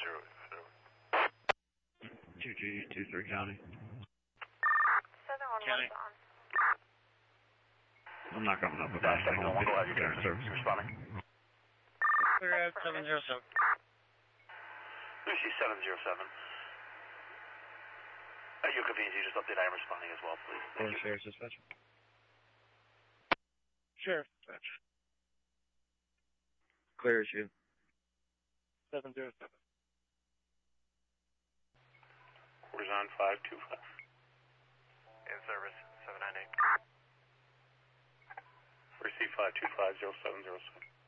2223 County. Southern one was on. I'm not coming up with anything. Go ahead, you can responding. Clear out 707. Lucy 707. At your convenience, you just update I am responding as well, please. Or Sheriff's Dispatch. Sheriff Dispatch. Clear issue. 707. Quarters on 525. In service, 798. Receive 525-0707.